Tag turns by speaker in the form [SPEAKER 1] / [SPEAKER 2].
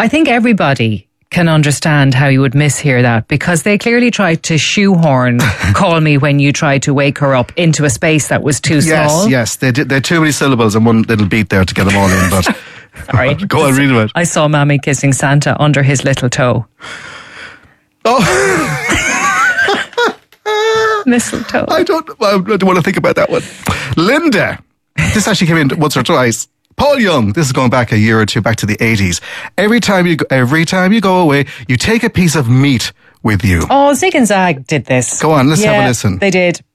[SPEAKER 1] I think everybody can understand how you would mishear that, because they clearly tried to shoehorn call me when you tried to wake her up into a space that was too small.
[SPEAKER 2] Yes, they did. There are too many syllables and one little beat there to get them all in, but
[SPEAKER 1] sorry.
[SPEAKER 2] Go on, read it.
[SPEAKER 1] I saw Mammy kissing Santa under his little toe.
[SPEAKER 2] Oh.
[SPEAKER 1] Mistletoe.
[SPEAKER 2] I don't want to think about that one. Linda. This actually came in once or twice. Paul Young, this is going back a year or two, back to the 80s. Every time you go away, you take a piece of meat with you.
[SPEAKER 1] Oh, Zig and Zag did this.
[SPEAKER 2] Go on, let's have a listen.
[SPEAKER 1] They did.